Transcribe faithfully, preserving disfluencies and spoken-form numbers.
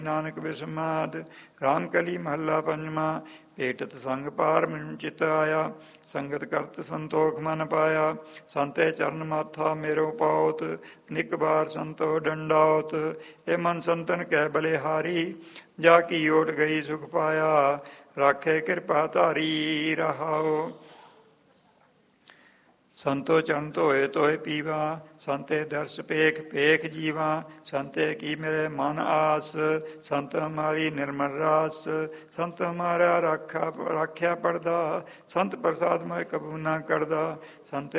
ਨਾਨਕ ਬਿਸਮਾਦ। ਰਾਮ ਕਲੀ ਮਹੱਲਾ ਪੰਜਵਾਂ। ਭੇਟਤ ਸੰਗ ਪਾਰ ਮੈਨੂੰ ਚਿਤ ਆਇਆ, ਸੰਗਤ ਕਰਤ ਸੰਤੋਖ ਮਨ ਪਾਇਆ। ਸੰਤੇ ਚਰਨ ਮਾਥਾ ਮੇਰੋ ਪਾਉਤ, ਨਿਕ ਬਾਰ ਸੰਤੋ ਡੰਡਾਉਤ। ਇਹ ਮਨ ਸੰਤਨ ਕਹਿ ਬਲਿਹਾਰੀ, ਜਾ ਕੀ ਓਟ ਗਈ ਸੁਖ ਪਾਇਆ। ਰਾਖੇ ਕਿਰਪਾ ਧਾਰੀ ਰਹਾਓ। ਸੰਤੋ ਚਰਨ ਧੋਏ ਧੋਏ ਪੀਵਾ, ਸੰਤੇ ਦਰਸ ਪੇਖ ਪੇਖ ਜੀਵਾ। ਸੰਤੇ ਕੀ ਮੇਰੇ ਮਨ ਆਸ, ਸੰਤ ਹਮਾਰੀ ਨਿਰਮਲ ਰਾਸ। ਸੰਤ ਹਮਾਰਾ ਰਾਖਾ ਰਾਖਿਆ ਪੜਦਾ, ਸੰਤ ਪ੍ਰਸਾਦ ਮੈਂ ਕਬੂ ਨਾ ਕਰਦਾ। ਸੰਤੇ